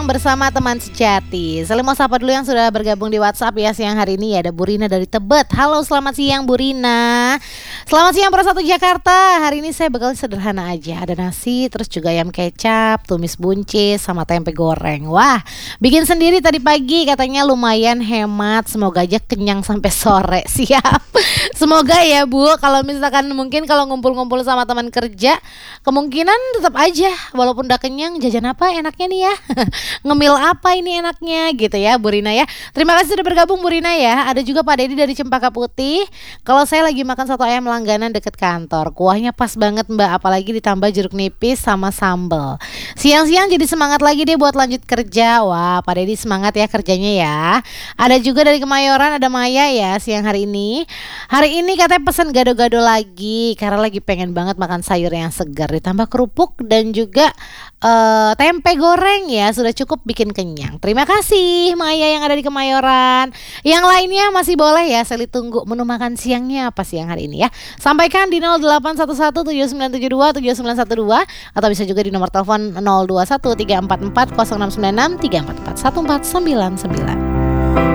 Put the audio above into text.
siang bersama teman sejati. Saya mau sapa dulu yang sudah bergabung di WhatsApp ya siang hari ini. Ada Bu Rina dari Tebet. Halo, selamat siang Bu Rina. Selamat siang Pro 1 Jakarta. Hari ini saya bakal sederhana aja. Ada nasi, terus juga ayam kecap, tumis buncis, sama tempe goreng. Wah, bikin sendiri tadi pagi, katanya lumayan hemat. Semoga aja kenyang sampai sore. Siap. Semoga ya Bu. Kalau misalkan mungkin kalau ngumpul-ngumpul sama teman kerja, kemungkinan tetap aja walaupun udah kenyang, jajan apa enaknya nih ya. Ngemil apa ini enaknya gitu ya Bu Rina ya. Terima kasih sudah bergabung Bu Rina ya. Ada juga Pak Dedi dari Cempaka Putih. Kalau saya lagi makan soto ayam langganan deket kantor, kuahnya pas banget Mbak, apalagi ditambah jeruk nipis sama sambal. Siang-siang jadi semangat lagi deh buat lanjut kerja. Wah Pak Dedi semangat ya kerjanya ya. Ada juga dari Kemayoran, ada Maya ya siang hari ini. Hari ini katanya pesen gado-gado lagi karena lagi pengen banget makan sayur yang segar ditambah kerupuk dan juga tempe goreng ya, sudah cukup bikin kenyang. Terima kasih Maya yang ada di Kemayoran. Yang lainnya masih boleh ya, saya tunggu menu makan siangnya apa siang hari ini ya. Sampaikan di 081179727912 atau bisa juga di nomor telepon 0213440696 3441499.